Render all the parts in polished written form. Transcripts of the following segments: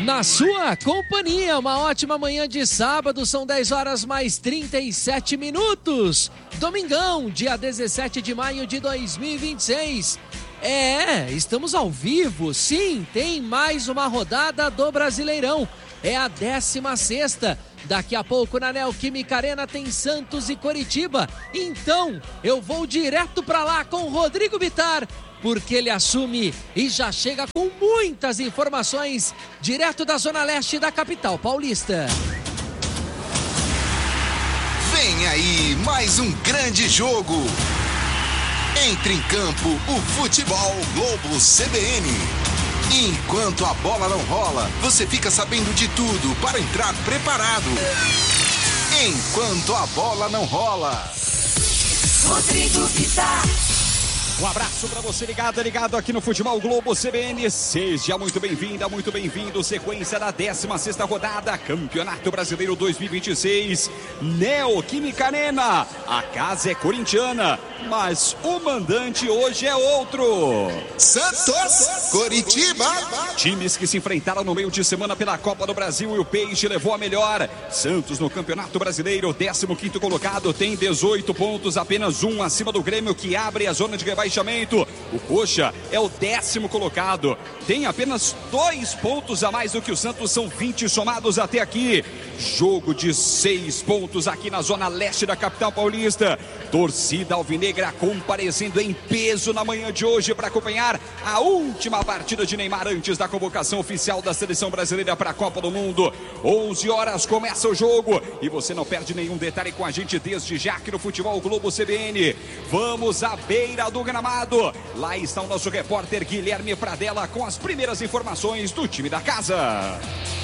Na sua companhia, uma ótima manhã de sábado, são 10 horas mais 37 minutos. Domingão, dia 17 de maio de 2026. Estamos ao vivo, sim, tem mais uma rodada do Brasileirão. É a 16ª. Daqui a pouco na Neoquímica Arena tem Santos e Coritiba. Então, eu vou direto para lá com o Rodrigo Bittar, porque ele assume e já chega com muitas informações direto da Zona Leste da capital paulista. Vem aí mais um grande jogo. Entre em campo o Futebol Globo CBN. Enquanto a bola não rola, você fica sabendo de tudo para entrar preparado. Enquanto a bola não rola. Rodrigo Bittar. Um abraço para você ligado aqui no Futebol Globo CBN. Seja muito bem-vinda, muito bem-vindo. Sequência da 16ª rodada, Campeonato Brasileiro 2026. Neoquímica Arena. A casa é corintiana, mas o mandante hoje é outro. Santos, Coritiba. Times que se enfrentaram no meio de semana pela Copa do Brasil e o Peixe levou a melhor. Santos no Campeonato Brasileiro, 15º colocado, tem 18 pontos, apenas um acima do Grêmio, que abre a zona de rebaixamento. O Coxa é o 10º colocado, tem apenas 2 pontos a mais do que o Santos, são 20 somados até aqui. Jogo de 6 pontos aqui na Zona Leste da capital paulista. Torcida alvinegra comparecendo em peso na manhã de hoje para acompanhar a última partida de Neymar antes da convocação oficial da seleção brasileira para a Copa do Mundo. 11 horas começa o jogo e você não perde nenhum detalhe com a gente desde já aqui no Futebol Globo CBN. Vamos à beira do gramado. Lá está o nosso repórter Guilherme Pradella com as primeiras informações do time da casa.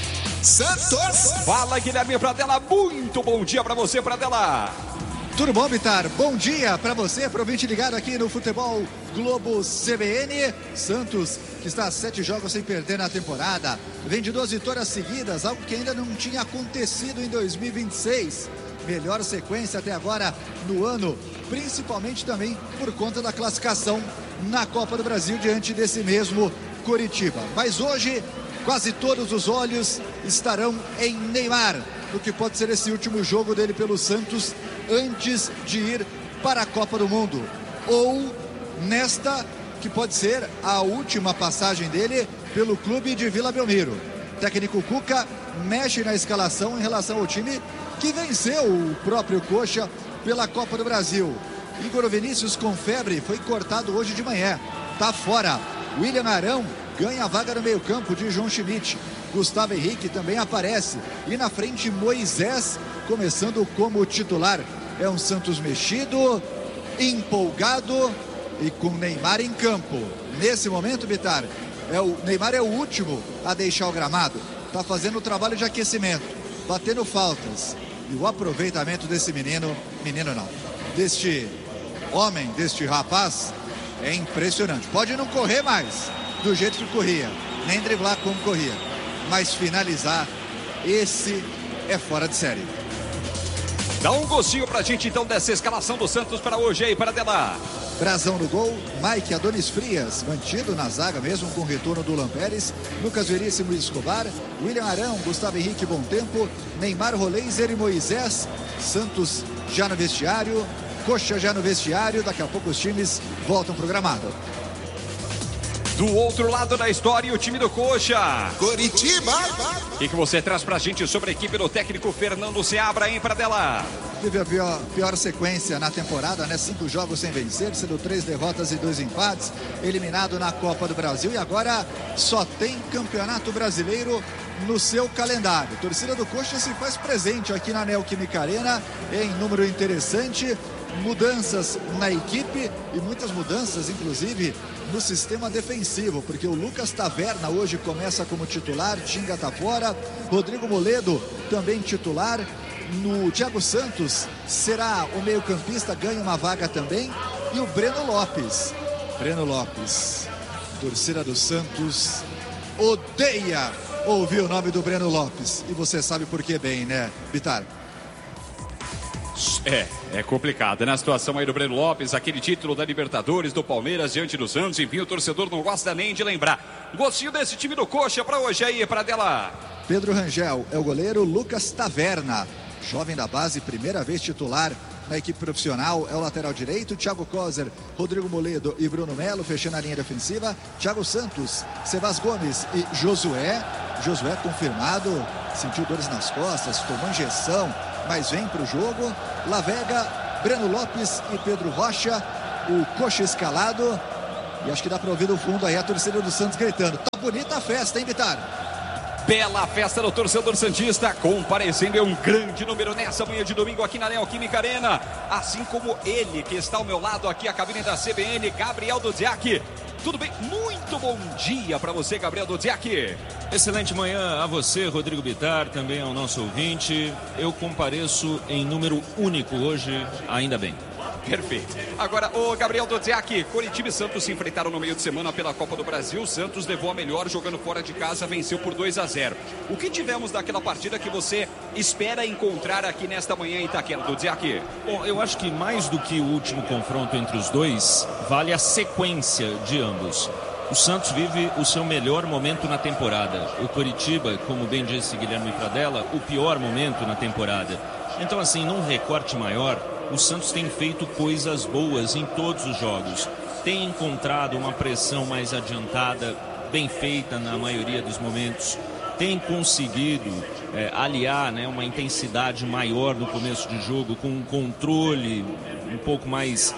Santos. Fala, Guilherme Pradella, muito bom dia para você, Pradella. Tudo bom, Bittar? Bom dia para você, para o ouvinte ligado aqui no Futebol Globo CBN. Santos, que está a 7 jogos sem perder na temporada, vem de 2 vitórias seguidas, algo que ainda não tinha acontecido em 2026. Melhor sequência até agora no ano, principalmente também por conta da classificação na Copa do Brasil diante desse mesmo Coritiba. Mas hoje, quase todos os olhos estarão em Neymar, no que pode ser esse último jogo dele pelo Santos antes de ir para a Copa do Mundo, ou nesta que pode ser a última passagem dele pelo clube de Vila Belmiro. O técnico Cuca mexe na escalação em relação ao time que venceu o próprio Coxa pela Copa do Brasil. Igor Vinícius, com febre, foi cortado hoje de manhã, tá fora. William Arão ganha a vaga no meio campo de João Schmidt. Gustavo Henrique também aparece. E na frente, Moisés, começando como titular. É um Santos mexido, empolgado e com Neymar em campo. Nesse momento, Bittar, Neymar é o último a deixar o gramado. Está fazendo o trabalho de aquecimento, batendo faltas. E o aproveitamento desse deste homem, deste rapaz, é impressionante. Pode não correr mais do jeito que corria, nem driblar como corria, mas finalizar, esse é fora de série. Dá um gostinho pra gente então dessa escalação do Santos para hoje aí, Pradella. Brazão no gol, Mike Adonis Frias, mantido na zaga mesmo com o retorno do Lampérez, Lucas Veríssimo e Escobar, William Arão, Gustavo Henrique Bom Tempo, Neymar, Roleiser e Moisés. Santos já no vestiário, Coxa já no vestiário, daqui a pouco os times voltam pro gramado. Do outro lado da história, o time do Coxa. Coritiba. O que você traz pra gente sobre a equipe do técnico Fernando Seabra, hein, Pradella? Teve a pior sequência na temporada, né? 5 jogos sem vencer, sendo 3 derrotas e 2 empates, eliminado na Copa do Brasil e agora só tem Campeonato Brasileiro no seu calendário. A torcida do Coxa se faz presente aqui na Neoquímica Arena em número interessante, mudanças na equipe e muitas mudanças, inclusive, no sistema defensivo, porque o Lucas Taverna hoje começa como titular, Tinga tá fora, Rodrigo Moledo também titular. No Thiago Santos será o meio-campista, ganha uma vaga também. E o Breno Lopes, torcida do Santos odeia ouvir o nome do Breno Lopes. E você sabe por que bem, né, Bittar? Santos. É complicado, né? A situação aí do Breno Lopes, aquele título da Libertadores do Palmeiras diante do Santos, enfim, o torcedor não gosta nem de lembrar. Gostinho desse time do Coxa pra hoje aí, Pradella. Pedro Rangel é o goleiro, Lucas Taverna, jovem da base, primeira vez titular na equipe profissional, é o lateral direito, Thiago Kozer, Rodrigo Moledo e Bruno Melo, fechando a linha defensiva, Thiago Santos, Sebas Gomes e Josué confirmado, sentiu dores nas costas, tomou injeção, mas vem para o jogo, Lavega, Breno Lopes e Pedro Rocha, o Coxa escalado, e acho que dá para ouvir no fundo aí a torcida do Santos gritando. Tá bonita a festa, hein, Bitar? Bela festa do torcedor santista, comparecendo em um grande número nessa manhã de domingo aqui na Neoquímica Arena, assim como ele que está ao meu lado aqui, a cabine da CBN, Gabriel Dudziak. Tudo bem? Muito bom dia para você, Gabriel Dudziak. Excelente manhã a você, Rodrigo Bitar, também ao nosso ouvinte. Eu compareço em número único hoje, ainda bem. Perfeito. Agora, o Gabriel Dudziak, Coritiba e Santos se enfrentaram no meio de semana pela Copa do Brasil. Santos levou a melhor jogando fora de casa, venceu por 2-0. O que tivemos daquela partida que você espera encontrar aqui nesta manhã em Itaquera, Dudziak? Bom, eu acho que mais do que o último confronto entre os dois, vale a sequência de ambos. O Santos vive o seu melhor momento na temporada. O Coritiba, como bem disse Guilherme Pradella, o pior momento na temporada. Então, assim, num recorte maior, o Santos tem feito coisas boas em todos os jogos. Tem encontrado uma pressão mais adiantada, bem feita na maioria dos momentos. Tem conseguido aliar, né, uma intensidade maior no começo de jogo, com um controle um pouco mais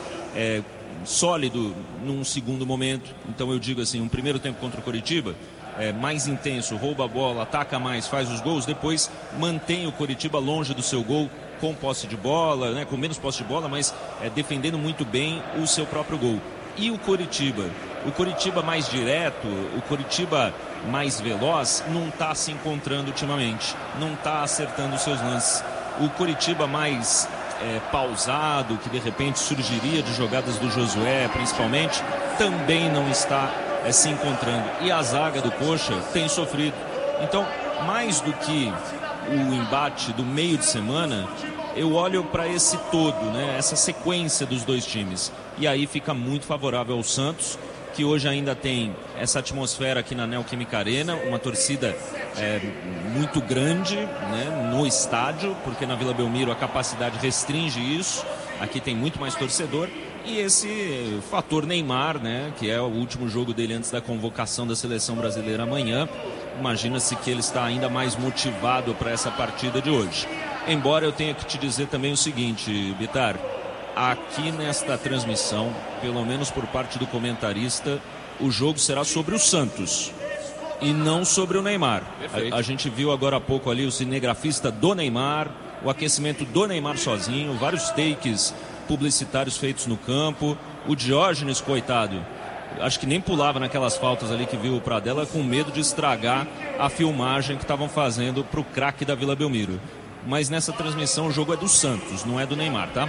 sólido num segundo momento. Então eu digo assim, um primeiro tempo contra o Coritiba mais intenso, rouba a bola, ataca mais, faz os gols, depois mantém o Coritiba longe do seu gol, com posse de bola, né, com menos posse de bola, mas defendendo muito bem o seu próprio gol. E o Coritiba mais direto, o Coritiba mais veloz, não está se encontrando ultimamente, não está acertando os seus lances. O Coritiba mais pausado, que de repente surgiria de jogadas do Josué, principalmente, também não está se encontrando. E a zaga do Coxa tem sofrido. Então, mais do que o embate do meio de semana, eu olho para esse todo, né? Essa sequência dos dois times. E aí fica muito favorável ao Santos, que hoje ainda tem essa atmosfera aqui na Neoquímica Arena, uma torcida muito grande, né, no estádio, porque na Vila Belmiro a capacidade restringe isso. Aqui tem muito mais torcedor. E esse fator Neymar, né, que é o último jogo dele antes da convocação da seleção brasileira amanhã. Imagina-se que ele está ainda mais motivado para essa partida de hoje. Embora eu tenha que te dizer também o seguinte, Bitar, aqui nesta transmissão, pelo menos por parte do comentarista, o jogo será sobre o Santos e não sobre o Neymar. A gente viu agora há pouco ali o cinegrafista do Neymar, o aquecimento do Neymar sozinho, vários takes publicitários feitos no campo. O Diógenes, coitado, acho que nem pulava naquelas faltas ali que viu o Pradella, com medo de estragar a filmagem que estavam fazendo para o craque da Vila Belmiro. Mas nessa transmissão o jogo é do Santos, não é do Neymar, tá?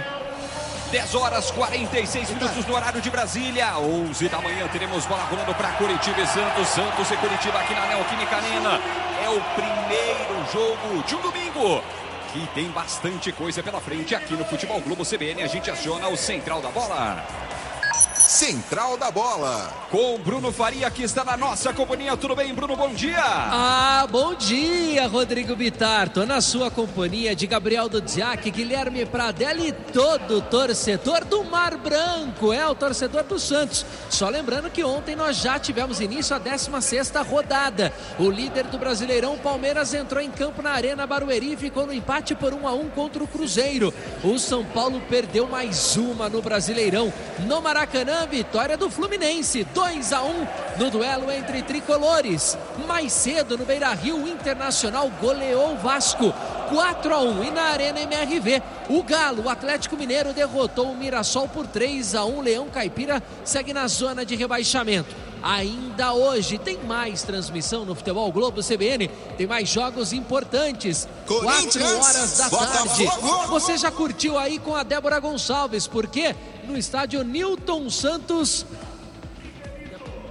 10h46 no horário de Brasília. 11 da manhã teremos bola rolando para Coritiba e Santos. Santos e Coritiba aqui na Neoquímica Arena. É o primeiro jogo de um domingo que tem bastante coisa pela frente aqui no Futebol Globo CBN. A gente aciona o Central da Bola. Central da Bola. Com Bruno Faria, que está na nossa companhia. Tudo bem, Bruno? Bom dia. Bom dia, Rodrigo Bitar. Tô na sua companhia de Gabriel Dudziak, Guilherme Pradella e todo torcedor do Mar Branco. É o torcedor do Santos. Só lembrando que ontem nós já tivemos início a 16ª rodada. O líder do Brasileirão, Palmeiras, entrou em campo na Arena Barueri e ficou no empate por 1-1 contra o Cruzeiro. O São Paulo perdeu mais uma no Brasileirão. No Maracanã, vitória do Fluminense, 2-1 no duelo entre tricolores. Mais cedo no Beira-Rio, o Internacional goleou o Vasco, 4-1. E na Arena MRV, o Galo, o Atlético Mineiro, derrotou o Mirassol por 3-1. Leão Caipira segue na zona de rebaixamento. Ainda hoje tem mais transmissão no Futebol Globo CBN, tem mais jogos importantes, 4h da tarde. Você já curtiu aí com a Débora Gonçalves, porque no estádio Newton Santos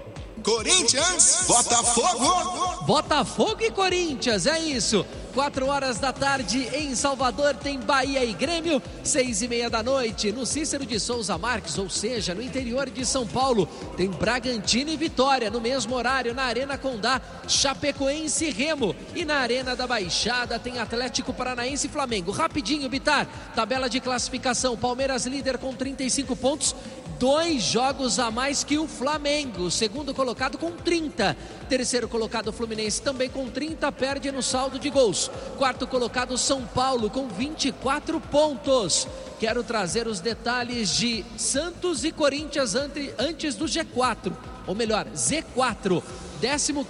Corinthians, Botafogo. Botafogo e Corinthians, é isso. 4 horas da tarde em Salvador tem Bahia e Grêmio, 6:30 da noite no Cícero de Souza Marques, ou seja, no interior de São Paulo, tem Bragantino e Vitória, no mesmo horário na Arena Condá, Chapecoense e Remo, e na Arena da Baixada tem Atlético Paranaense e Flamengo. Rapidinho, Bitar, tabela de classificação, Palmeiras líder com 35 pontos, 2 jogos a mais que o Flamengo, segundo colocado com 30, terceiro colocado Fluminense também com 30, perde no saldo de gols. Quarto colocado São Paulo com 24 pontos. Quero trazer os detalhes de Santos e Corinthians antes do G4, ou melhor, Z4.